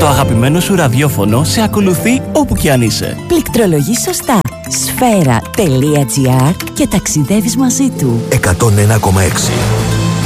Το αγαπημένο σου ραδιόφωνο σε ακολουθεί όπου κι αν είσαι. Πληκτρολογείς σωστά sfera.gr και ταξιδεύεις μαζί του. 101,6